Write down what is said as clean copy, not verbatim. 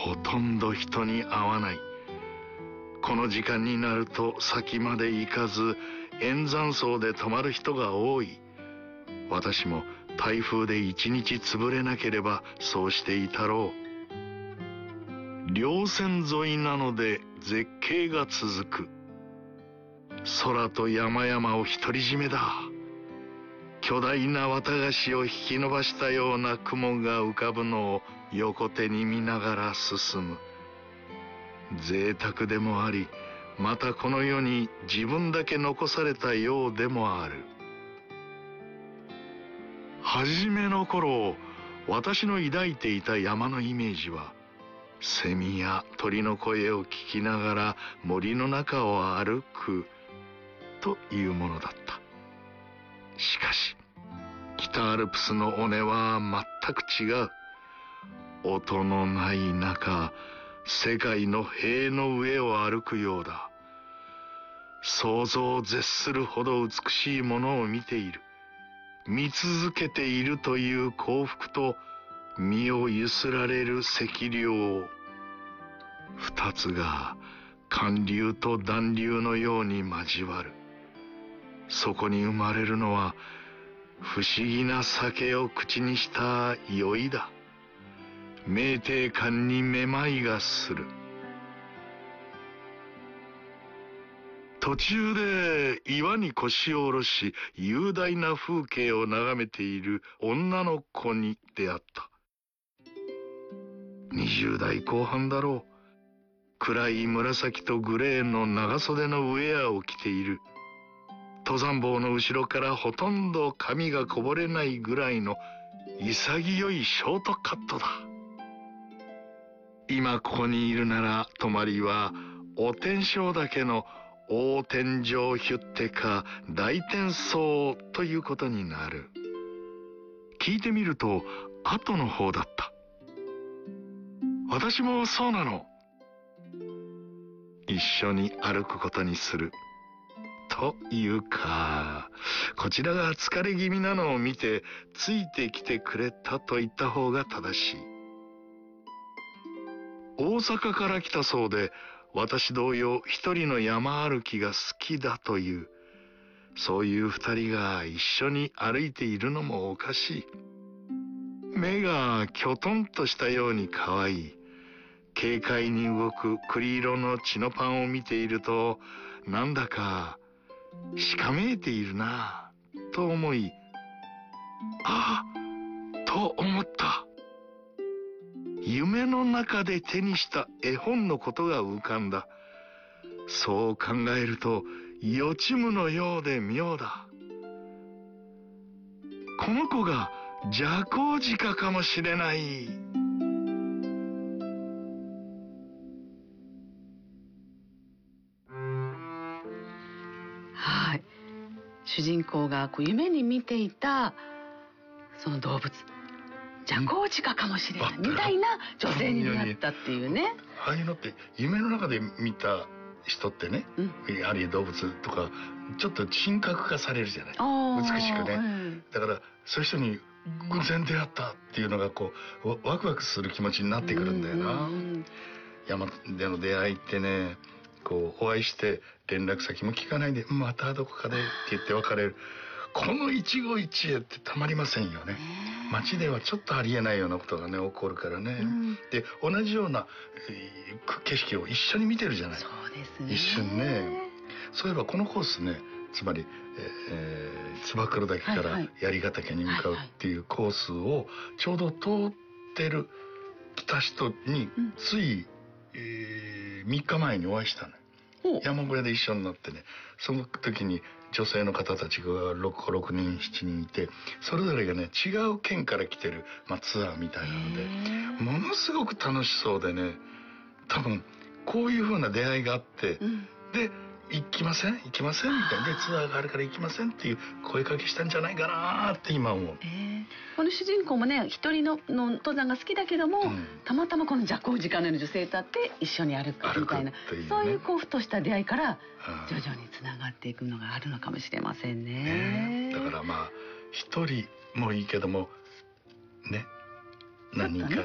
ほとんど人に会わない。この時間になると先まで行かず円山荘で泊まる人が多い。私も台風で一日潰れなければそうしていたろう。稜線沿いなので絶景が続く。空と山々を独り占めだ。巨大な綿菓子を引き伸ばしたような雲が浮かぶのを横手に見ながら進む。贅沢でもあり、またこの世に自分だけ残されたようでもある。初めの頃、私の抱いていた山のイメージは、セミや鳥の声を聞きながら森の中を歩くというものだった。しかし、北アルプスの尾根は全く違う。音のない中、世界の塀の上を歩くようだ。想像を絶するほど美しいものを見ている。見続けているという幸福と身をゆすられる寂寥。二つが寒流と暖流のように交わる。そこに生まれるのは不思議な酒を口にした酔いだ。酩酊感にめまいがする。途中で岩に腰を下ろし雄大な風景を眺めている女の子に出会った。20代後半だろう。暗い紫とグレーの長袖のウェアを着ている。登山帽の後ろからほとんど髪がこぼれないぐらいの潔いショートカットだ。今ここにいるなら泊まりはお天正岳の大天井ヒュッテか大天荘ということになる。聞いてみると後の方だった。私もそうなの。一緒に歩くことにする。というか、こちらが疲れ気味なのを見てついてきてくれたと言った方が正しい。大阪から来たそうで、私同様一人の山歩きが好きだという。そういう二人が一緒に歩いているのもおかしい。目がきょとんとしたように可愛い。軽快に動く栗色のチノパンを見ていると、なんだかしかめいているなぁと思い、ああと思った。夢の中で手にした絵本のことが浮かんだ。そう考えると予知夢のようで妙だ。この子がジャコウジカかもしれない。 はい。主人公が夢に見ていたその動物、ジャコウジカかもしれないみたいな女性に出会ったっていうね。 ああいうのって夢の中で見た人ってね、あるいは動物とかちょっと神格化されるじゃない。美しくね。だからそういう人に偶然出会ったっていうのがこうワクワクする気持ちになってくるんだよな。山での出会いってね、こうお会いして連絡先も聞かないでまたどこかでって言って別れる。この一期一会ってたまりませんよね。街ではちょっとありえないようなことがね起こるからね。で同じような、景色を一緒に見てるじゃない。 そうですね。 一瞬ね。そういえばこのコースね、つまり、燕岳から槍ヶ岳に向かうっていうコースをちょうど通ってる来た人につい、3日前にお会いしたのよ。山小屋で一緒になってね、その時に女性の方たちが6人7人いて、それぞれがね違う県から来てる、ツアーみたいなのでものすごく楽しそうでね、多分こういう風な出会いがあって、で行きませんみたいな、でツアーがあるから行きませんっていう声かけしたんじゃないかなって今思う。 この主人公もね一人の登山が好きだけども、たまたまこのジャコウジカのような女性と会って一緒に歩くみたいな、そういうこうふとした出会いから徐々につながっていくのがあるのかもしれませんね。 だから一人もいいけどもね、何人か